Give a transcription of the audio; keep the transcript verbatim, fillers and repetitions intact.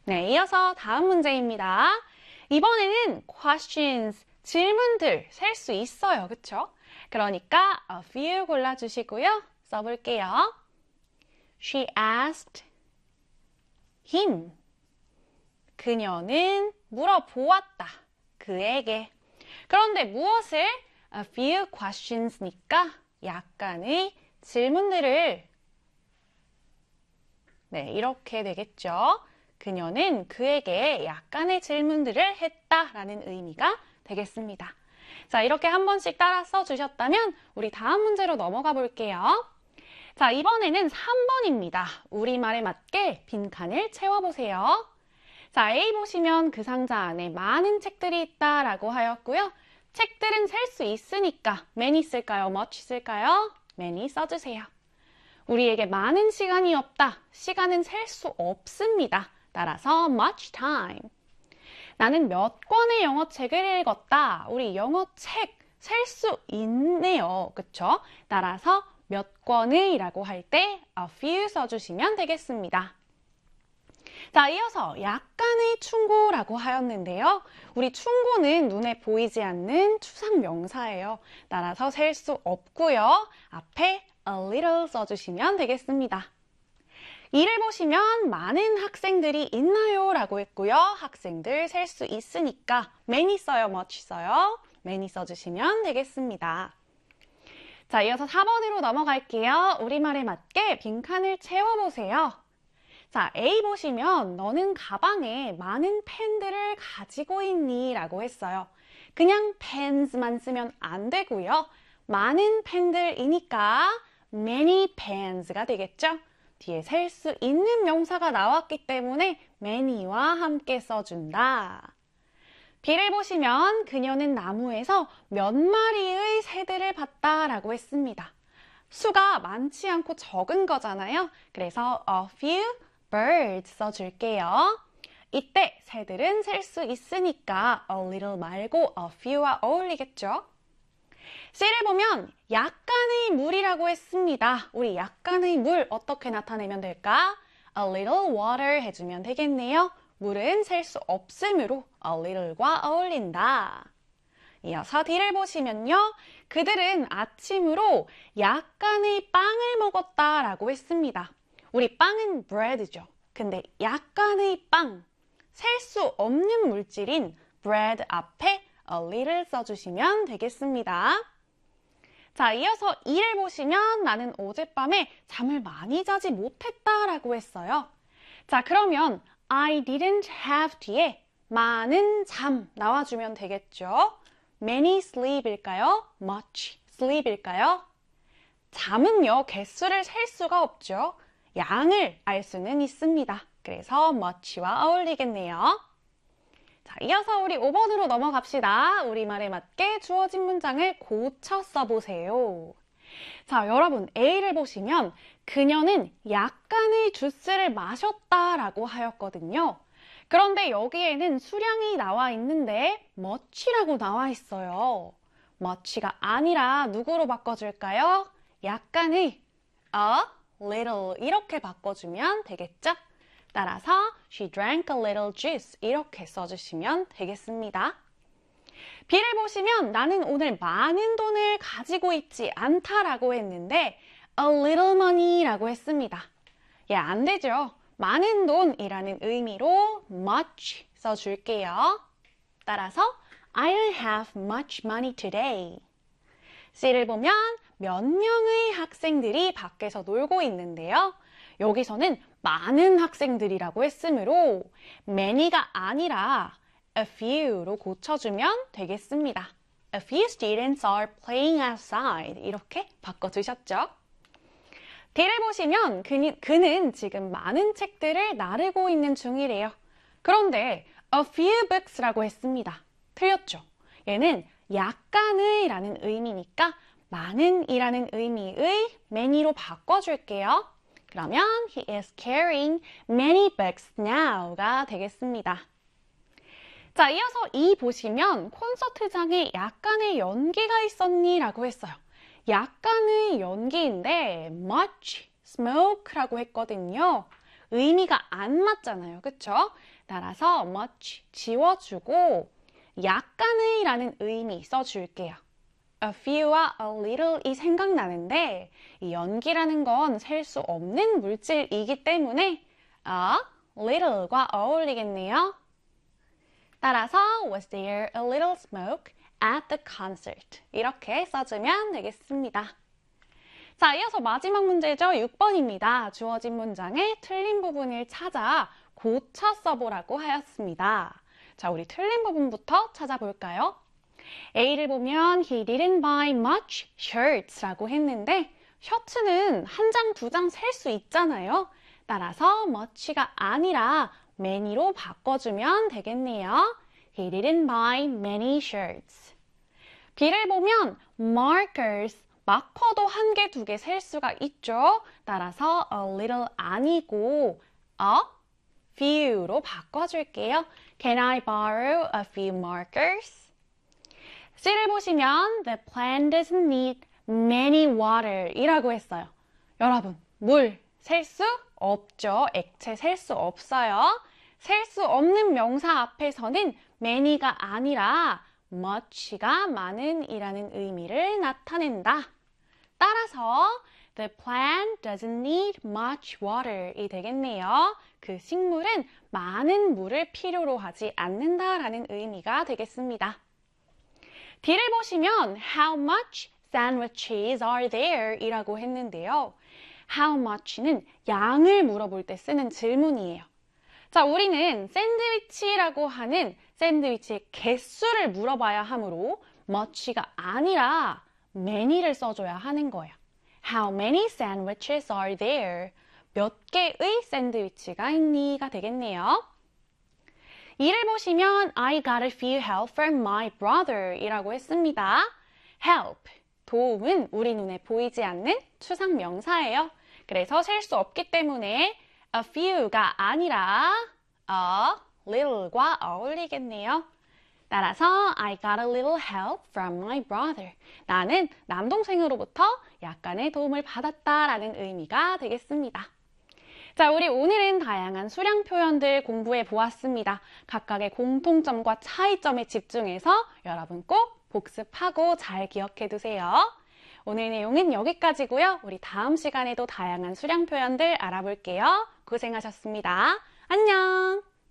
네, 이어서 다음 문제입니다. 이번에는 questions, 질문들 셀 수 있어요. 그쵸? 그러니까 a few 골라주시고요. 써볼게요. She asked him. 그녀는 물어보았다. 그에게. 그런데 무엇을? A few questions니까 약간의 질문들을 네, 이렇게 되겠죠. 그녀는 그에게 약간의 질문들을 했다라는 의미가 되겠습니다. 자, 이렇게 한 번씩 따라 써주셨다면 우리 다음 문제로 넘어가 볼게요. 자, 이번에는 삼 번입니다. 우리말에 맞게 빈칸을 채워보세요. 자, A 보시면 그 상자 안에 많은 책들이 있다라고 하였고요. 책들은 셀 수 있으니까 many 쓸까요? much 쓸까요? many 써주세요. 우리에게 많은 시간이 없다. 시간은 셀 수 없습니다. 따라서 much time. 나는 몇 권의 영어책을 읽었다. 우리 영어책 셀 수 있네요. 그쵸? 따라서 몇 권의 라고 할 때 a few 써주시면 되겠습니다. 자, 이어서 약간의 충고라고 하였는데요. 우리 충고는 눈에 보이지 않는 추상 명사예요. 따라서 셀 수 없고요. 앞에 a little 써주시면 되겠습니다. 이를 보시면 많은 학생들이 있나요? 라고 했고요. 학생들 셀 수 있으니까 many 써요? much 써요? many 써주시면 되겠습니다. 자, 이어서 사 번으로 넘어갈게요. 우리말에 맞게 빈칸을 채워보세요. 자, A 보시면 너는 가방에 많은 펜들을 가지고 있니? 라고 했어요. 그냥 pens만 쓰면 안 되고요. 많은 펜들이니까 many pens가 되겠죠? 뒤에 셀 수 있는 명사가 나왔기 때문에 many와 함께 써준다. B를 보시면 그녀는 나무에서 몇 마리의 새들을 봤다라고 했습니다. 수가 많지 않고 적은 거잖아요. 그래서 a few birds 써줄게요. 이때 새들은 셀 수 있으니까 a little 말고 a few와 어울리겠죠? C를 보면 약간의 물이라고 했습니다. 우리 약간의 물 어떻게 나타내면 될까? A little water 해주면 되겠네요. 물은 셀 수 없으므로 a little과 어울린다. 이어서 D를 보시면요. 그들은 아침으로 약간의 빵을 먹었다라고 했습니다. 우리 빵은 bread죠. 근데 약간의 빵, 셀 수 없는 물질인 bread 앞에 a little 써주시면 되겠습니다. 자, 이어서 E를 보시면 나는 어젯밤에 잠을 많이 자지 못했다라고 했어요. 자, 그러면 I didn't have 뒤에 많은 잠 나와주면 되겠죠. many sleep일까요? much sleep일까요? 잠은요, 개수를 셀 수가 없죠. 양을 알 수는 있습니다. 그래서 much와 어울리겠네요. 자, 이어서 우리 오 번으로 넘어갑시다. 우리말에 맞게 주어진 문장을 고쳐 써보세요. 자, 여러분 A를 보시면 그녀는 약간의 주스를 마셨다라고 하였거든요. 그런데 여기에는 수량이 나와 있는데 much라고 나와 있어요. much가 아니라 누구로 바꿔줄까요? 약간의 a little 이렇게 바꿔주면 되겠죠? 따라서 she drank a little juice 이렇게 써주시면 되겠습니다. B를 보시면 나는 오늘 많은 돈을 가지고 있지 않다라고 했는데 a little money라고 했습니다. 예, 안 되죠. 많은 돈이라는 의미로 much 써줄게요. 따라서 I don't have much money today. C를 보면 몇 명의 학생들이 밖에서 놀고 있는데요. 여기서는 많은 학생들이라고 했으므로 many가 아니라 a few로 고쳐주면 되겠습니다. A few students are playing outside 이렇게 바꿔주셨죠? D를 보시면 그니, 그는 지금 많은 책들을 나르고 있는 중이래요. 그런데 a few books라고 했습니다. 틀렸죠? 얘는 약간의 라는 의미니까 많은 이라는 의미의 many로 바꿔줄게요. 그러면 he is carrying many books now가 되겠습니다. 자, 이어서 이 보시면 콘서트장에 약간의 연기가 있었니? 라고 했어요. 약간의 연기인데 much smoke라고 했거든요. 의미가 안 맞잖아요. 그쵸? 따라서 much 지워주고 약간의 라는 의미 써줄게요. a few와 a little이 생각나는데 이 연기라는 건 셀 수 없는 물질이기 때문에 a little과 어울리겠네요. 따라서 was there a little smoke at the concert? 이렇게 써주면 되겠습니다. 자, 이어서 마지막 문제죠. 육 번입니다. 주어진 문장의 틀린 부분을 찾아 고쳐 써보라고 하였습니다. 자, 우리 틀린 부분부터 찾아볼까요? A를 보면 he didn't buy much shirts 라고 했는데 셔츠는 한 장, 두 장 셀 수 있잖아요. 따라서 much가 아니라 many로 바꿔주면 되겠네요. He didn't buy many shirts. B를 보면 markers, 마커도 한 개, 두 개 셀 수가 있죠. 따라서 a little 아니고 a few로 바꿔줄게요. Can I borrow a few markers? C를 보시면 the plant doesn't need many water 이라고 했어요. 여러분, 물 셀 수 없죠. 액체 셀 수 없어요. 셀 수 없는 명사 앞에서는 many가 아니라 much가 많은 이라는 의미를 나타낸다. 따라서 the plant doesn't need much water 이 되겠네요. 그 식물은 많은 물을 필요로 하지 않는다라는 의미가 되겠습니다. D를 보시면 how much sandwiches are there 이라고 했는데요. how much는 양을 물어볼 때 쓰는 질문이에요. 자, 우리는 샌드위치라고 하는 샌드위치의 개수를 물어봐야 하므로 much가 아니라 many를 써줘야 하는 거예요. How many sandwiches are there? 몇 개의 샌드위치가 있니?가 되겠네요. 이를 보시면 I got a few help from my brother 이라고 했습니다. help, 도움은 우리 눈에 보이지 않는 추상 명사예요. 그래서 셀 수 없기 때문에 a few가 아니라 a little과 어울리겠네요. 따라서 I got a little help from my brother. 나는 남동생으로부터 약간의 도움을 받았다라는 의미가 되겠습니다. 자, 우리 오늘은 다양한 수량 표현들 공부해 보았습니다. 각각의 공통점과 차이점에 집중해서 여러분 꼭 복습하고 잘 기억해 두세요. 오늘 내용은 여기까지고요. 우리 다음 시간에도 다양한 수량 표현들 알아볼게요. 고생하셨습니다. 안녕!